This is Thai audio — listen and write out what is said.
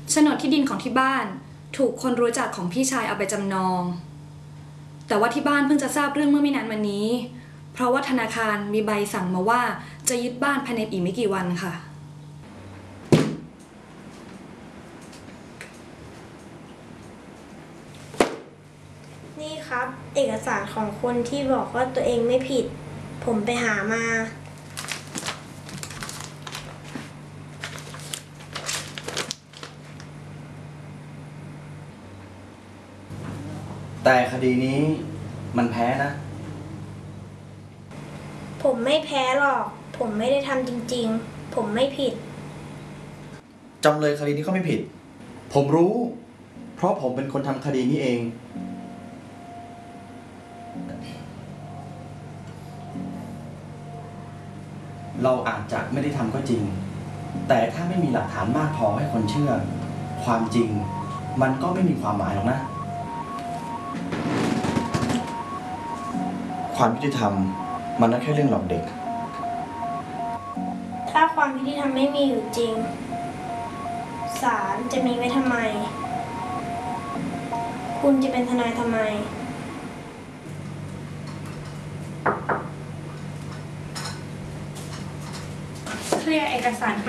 โฉนดที่ดินของที่บ้านถูกคนรู้จักของพี่ชายเอาไปจำนองแต่ว่าที่บ้านเพิ่งจะทราบเรื่องเมื่อไม่นานมานี้เพราะว่าธนาคารมีใบสั่งมาว่าจะยึดบ้านภายในอีกไม่กี่วันค่ะนี่ครับเอกสารของคนที่บอกว่าตัวเองไม่ผิดผมไปหามาแต่คดีนี้มันแพ้นะผมไม่แพ้หรอกผมไม่ได้ทำจริงๆผมไม่ผิดจำเลยคดีนี้ก็ไม่ผิดผมรู้เพราะผมเป็นคนทำคดีนี้เองเราอาจจะไม่ได้ทำก็จริงแต่ถ้าไม่มีหลักฐานมากพอให้คนเชื่อความจริงมันก็ไม่มีความหมายหรอกนะความยุติธรรมมันก็แค่เรื่องหลอกเด็กถ้าความยุติธรรมไม่มีอยู่จริงศาลจะมีไว้ทำไมคุณจะเป็นทนายทำไมเคลียร์เอกสาร